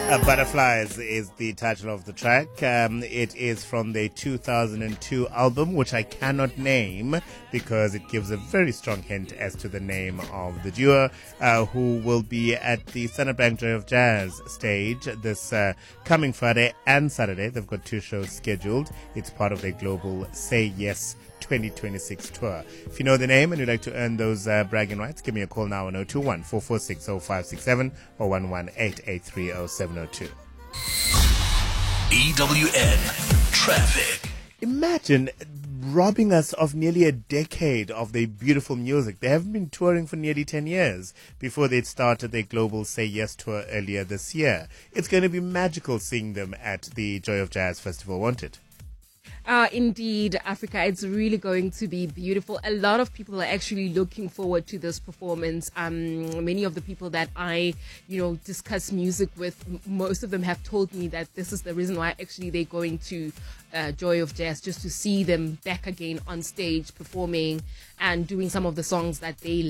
Butterflies is the title of the track. It is from the 2002 album, which I cannot name because it gives a very strong hint as to the name of the duo, who will be at the Standard Bank Joy of Jazz stage this coming Friday and Saturday. They've got 2 shows scheduled. It's part of their global Say Yes 2026 tour. If you know the name and you'd like to earn those bragging rights, give me a call now on 021 446 0567 or 118830702. EWN Traffic. Imagine robbing us of nearly a decade of their beautiful music. They haven't been touring for nearly 10 years before they started their global Say Yes tour earlier this year. It's going to be magical seeing them at the Joy of Jazz Festival, won't it? Indeed, Africa, it's really going to be beautiful. A lot of people are actually looking forward to this performance. Many of the people that I, discuss music with, most of them have told me that this is the reason why actually they're going to Joy of Jazz, just to see them back again on stage performing and doing some of the songs that they